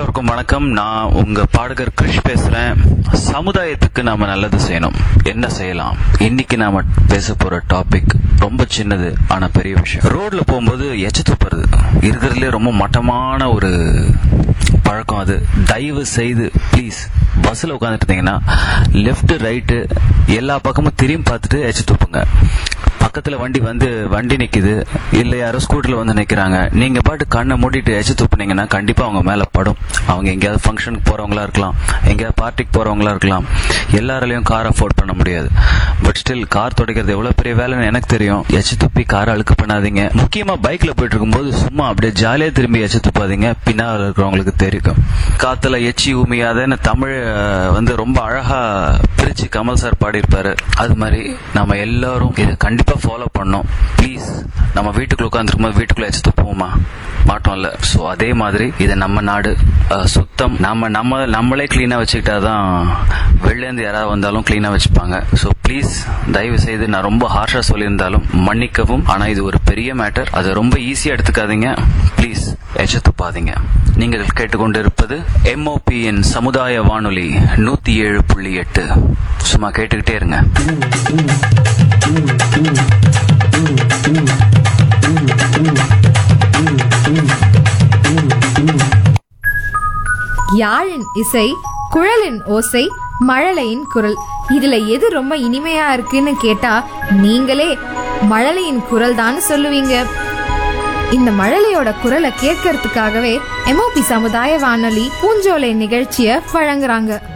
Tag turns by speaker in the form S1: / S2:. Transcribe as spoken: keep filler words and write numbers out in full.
S1: எல்லோருக்கும் வணக்கம். நான் உங்க பாடகர் கிருஷ் பேசுறேன். சமுதாயத்துக்கு நாம நல்லது செய்யணும். என்ன செய்யலாம்? இன்னைக்கு நாம பேச போற டாபிக் ரொம்ப சின்னது ஆனா பெரிய விஷயம். ரோட்ல போகும்போது எச்ச துப்புறது இருக்கிறதுலே ரொம்ப மட்டமான ஒரு பழக்கம். அது தயவு செய்து ப்ளீஸ் பஸ்ல உட்காந்துட்டு இருந்தீங்கன்னா லெப்ட் ரைட்டு எல்லா பக்கமும் திரும்பி பார்த்துட்டு எச்ச துப்புங்க. பக்கத்துல வண்டி வந்து வண்டி நிக்குது, இல்ல யாரோ ஸ்கூட்டர்ல வந்து நிக்கிறாங்க, நீங்க பாட்டு கண்ணை மூடிட்டு எச்சு துப்புனீங்கன்னா கண்டிப்பா அவங்க மேல படும். அவங்க எங்கேயாவது ஃபங்க்ஷனுக்கு போறவங்களா இருக்கலாம், எங்கேயாவது பார்ட்டிக்கு போறவங்களா இருக்கலாம். எல்லாராலையும் கார் அஃபோர்ட் பண்ண முடியாது. பட் ஸ்டில் கார் துடைக்கிறது எவ்வளவு பெரிய வேலைன்னு எனக்கு தெரியும். எச்சு துப்பி காரை அழுக்கு பண்ணாதீங்க. முக்கியமா பைக்ல போயிட்டு இருக்கும்போது சும்மா அப்படியே ஜாலியா திரும்பி எச்சு துப்பாதீங்க. பின்னால் இருக்கிறவங்களுக்கு தெரியும். காத்துல எச்சி உமியாதன்னு தமிழ் வந்து ரொம்ப அழகா பிரிச்சு கமல் சார் பாடியிருப்பாரு. அது மாதிரி நம்ம எல்லாரும் இதை கண்டிப்பா ஃபாலோ பண்ணோம். ப்ளீஸ். நம்ம வீட்டுக்குள்ள உட்காந்துருக்கும் போது வீட்டுக்குள்ள எச்சு துப்புவோமா? மாட்டோம்ல. சோ அதே மாதிரி இது நம்ம நாடு, சுத்தம். நம்ம நம்ம நம்மளே கிளீனா வச்சுக்கிட்டாதான் வெளிலேருந்து யாராவது வந்தாலும் கிளீனா வச்சுப்பாங்க. ஸோ ப்ளீஸ் தயவு செய்து, நான் ரொம்ப ஹார்ஷா சொல்லியிருந்தாலும் மன்னிக்கவும். ஆனா இது ஒரு பெரிய மேட்டர். அதை ரொம்ப ஈஸியா எடுத்துக்காதீங்க. ப்ளீஸ் எச்ச துப்பாதீங்க. நீங்கள் கேட்டுக்கொண்டு இருப்பது எம்ஓபியின் சமுதாய வானொலி நூத்தி ஏழு புள்ளி எட்டு. சும்மா கேட்டுக்கிட்டே இருங்க.
S2: யாழின் இசை, குழலின் ஓசை, மழலையின் குரல், இதுல எது ரொம்ப இனிமையா இருக்குன்னு கேட்டா நீங்களே மழலையின் குரல் தான் சொல்லுவீங்க. இந்த மழலையோட குரலை கேட்கறதுக்காகவே எம்ஓபி சமுதாய வானொலி பூஞ்சோலை நிகழ்ச்சிய வழங்குறாங்க.